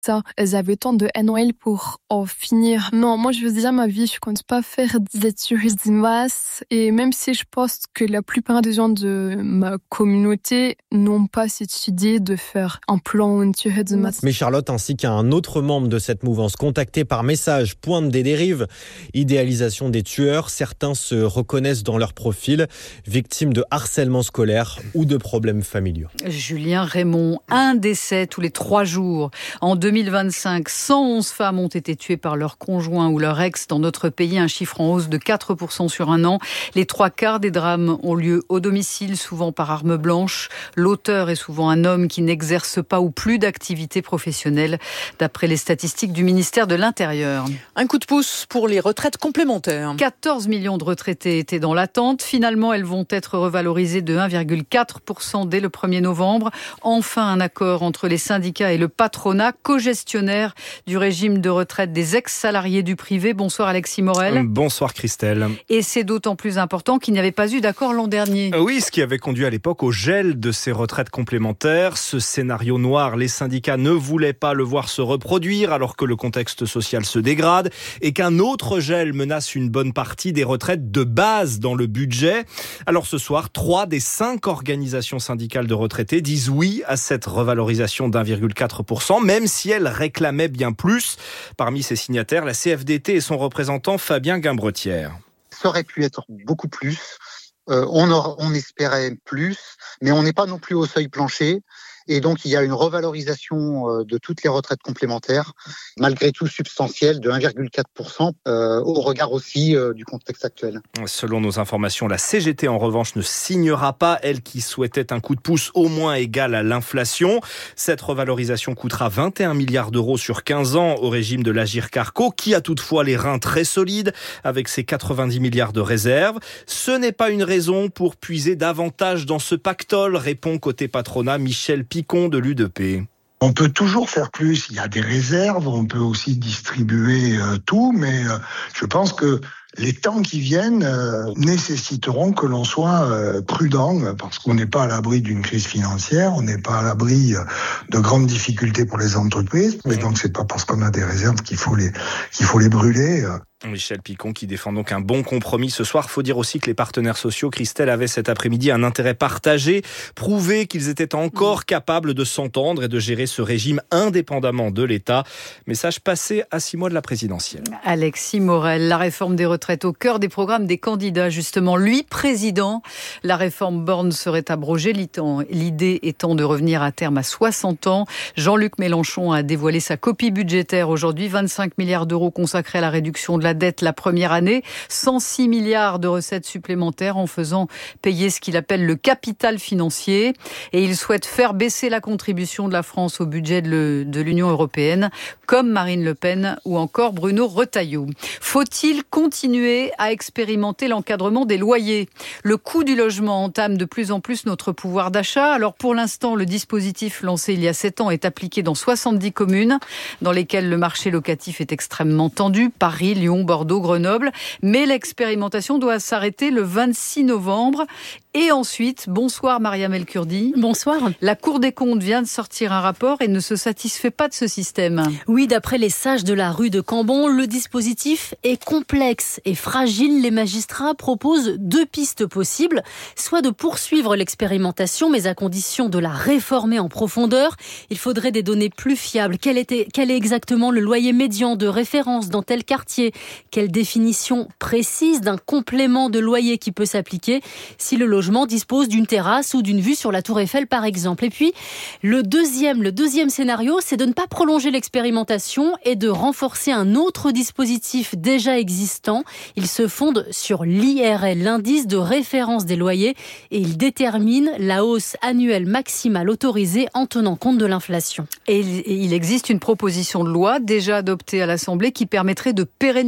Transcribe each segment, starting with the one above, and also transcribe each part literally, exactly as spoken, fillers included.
ça. J'avais tant de haine en elle pour en finir. Non, moi je veux dire ma vie, je compte pas faire des études de masse. Et même si je pense que la plupart des gens de ma communauté n'ont pas cette idée de faire un plan d'études de masse. Mais Charlotte ainsi qu'un autre membre de cette mouvance contacté par message pointe des dérives. Idéalisation des tueurs, certains se reconnaissent dans leur profil, victimes de harcèlement scolaire ou de problèmes familiaux. Julien Raymond, un décès tous les trois jours. En deux mille vingt-cinq, cent onze femmes ont été tuées par leur conjoint ou leur ex dans notre pays, un chiffre en hausse de quatre pour cent sur un an. Les trois quarts des drames ont lieu au domicile, souvent par arme blanche. L'auteur est souvent un homme qui n'exerce pas ou plus d'activité professionnelle, d'après les statistiques du ministère de l'Intérieur. Un coup de pouce pour les retraites complémentaires. quatorze millions de retraités étaient dans l'attente. Finalement, elles vont être revalorisées de un virgule quatre pour cent dès le premier novembre. Enfin, un accord entre les syndicats et le patronat, co-gestionnaire du régime de retraite des ex-salariés du privé. Bonsoir Alexis Morel. Bonsoir Christelle. Et c'est d'autant plus important qu'il n'y avait pas eu d'accord l'an dernier. Oui, ce qui avait conduit à l'époque au gel de ces retraites complémentaires. Ce scénario noir, les syndicats ne voulaient pas le voir se reproduire alors que le contexte social se dégrade et qu'un autre gel menace une bonne partie des retraites de base dans le budget. Alors ce soir, trois des cinq organisations syndicales de retraités disent oui à cette revalorisation d'un virgule quatre pour cent, même si elles réclamaient bien plus. Parmi ces signataires, la C F D T et son représentant Fabien Guimbretière. Ça aurait pu être beaucoup plus. Euh, on, aura, on espérait plus, mais on n'est pas non plus au seuil plancher. Et donc, il y a une revalorisation de toutes les retraites complémentaires, malgré tout substantielle, de un virgule quatre pour cent, euh, au regard aussi euh, du contexte actuel. Selon nos informations, la C G T, en revanche, ne signera pas, elle qui souhaitait un coup de pouce au moins égal à l'inflation. Cette revalorisation coûtera vingt et un milliards d'euros sur quinze ans au régime de l'Agirc-Arrco, qui a toutefois les reins très solides, avec ses quatre-vingt-dix milliards de réserves. Ce n'est pas une raison pour puiser davantage dans ce pactole, répond côté patronat Michel Picon de l'U D P. On peut toujours faire plus, il y a des réserves, on peut aussi distribuer euh, tout, mais euh, je pense que les temps qui viennent euh, nécessiteront que l'on soit euh, prudent, parce qu'on n'est pas à l'abri d'une crise financière, on n'est pas à l'abri euh, de grandes difficultés pour les entreprises, mais donc c'est pas parce qu'on a des réserves qu'il faut les, qu'il faut les brûler. Euh. Michel Picon qui défend donc un bon compromis ce soir. Faut dire aussi que les partenaires sociaux, Christelle, avaient cet après-midi un intérêt partagé, prouver qu'ils étaient encore capables de s'entendre et de gérer ce régime indépendamment de l'État. Message passé à six mois de la présidentielle. Alexis Morel, la réforme des retraites au cœur des programmes des candidats. Justement, lui, président, la réforme Borne serait abrogée, l'idée étant de revenir à terme à soixante ans. Jean-Luc Mélenchon a dévoilé sa copie budgétaire aujourd'hui, vingt-cinq milliards d'euros consacrés à la réduction de la dette la première année, cent six milliards de recettes supplémentaires en faisant payer ce qu'il appelle le capital financier. Et il souhaite faire baisser la contribution de la France au budget de, de l'Union européenne, comme Marine Le Pen ou encore Bruno Retailleau. Faut-il continuer à expérimenter l'encadrement des loyers ? Le coût du logement entame de plus en plus notre pouvoir d'achat. Alors pour l'instant, le dispositif lancé il y a sept ans est appliqué dans soixante-dix communes dans lesquelles le marché locatif est extrêmement tendu. Paris, Lyon, Bordeaux, Grenoble. Mais l'expérimentation doit s'arrêter le vingt-six novembre. Et ensuite, bonsoir Mariam El Kurdi. Bonsoir. La Cour des comptes vient de sortir un rapport et ne se satisfait pas de ce système. Oui, d'après les sages de la rue de Cambon, le dispositif est complexe et fragile. Les magistrats proposent deux pistes possibles, soit de poursuivre l'expérimentation, mais à condition de la réformer en profondeur. Il faudrait des données plus fiables. Quel, était, quel est exactement le loyer médian de référence dans tel quartier ? Quelle définition précise d'un complément de loyer qui peut s'appliquer si le logement dispose d'une terrasse ou d'une vue sur la Tour Eiffel, par exemple. Et puis, le deuxième, le deuxième scénario, c'est de ne pas prolonger l'expérimentation et de renforcer un autre dispositif déjà existant. Il se fonde sur l'I R L, l'indice de référence des loyers, et il détermine la hausse annuelle maximale autorisée en tenant compte de l'inflation. Et il existe une proposition de loi déjà adoptée à l'Assemblée qui permettrait de pérenniser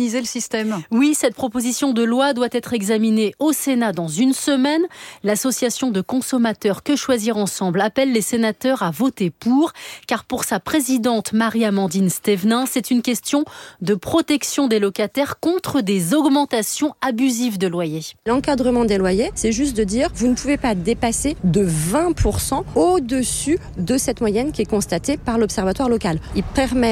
pérenniser le système. Oui, cette proposition de loi doit être examinée au Sénat dans une semaine. L'association de consommateurs Que Choisir Ensemble appelle les sénateurs à voter pour, car pour sa présidente Marie-Amandine Stévenin, c'est une question de protection des locataires contre des augmentations abusives de loyers. L'encadrement des loyers, c'est juste de dire vous ne pouvez pas dépasser de vingt pour cent au-dessus de cette moyenne qui est constatée par l'Observatoire local. Il permet